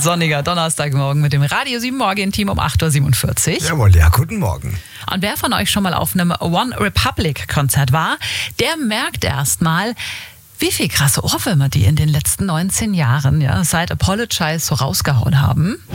sonniger Donnerstagmorgen mit dem Radio 7 Morgen-Team um 8.47 Uhr. Jawohl, ja, guten Morgen. Und wer von euch schon mal auf einem One Republic Konzert war, der merkt erstmal, wie viel krasse Ohrwürmer die in den letzten 19 Jahren, seit Apologize so rausgehauen haben.